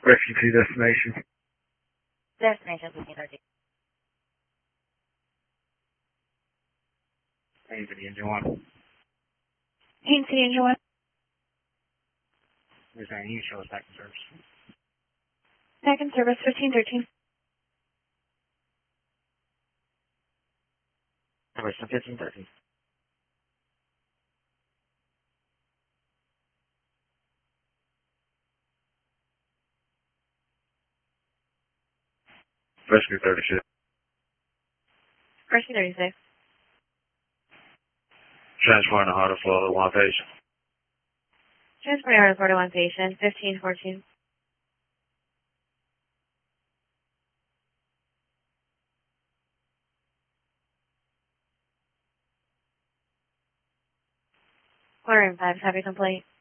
Rescue 2 destination. Destination 1513. Anthony, engine 1. Anthony, engine 1. Where's that? You show us back in service. Back in service 1513. Service 1513. Rescue 36. Rescue 36. Transporting the heart of Florida, one patient. Transporting out of Florida 1 patient, 1514. Florida 5, have your complaint.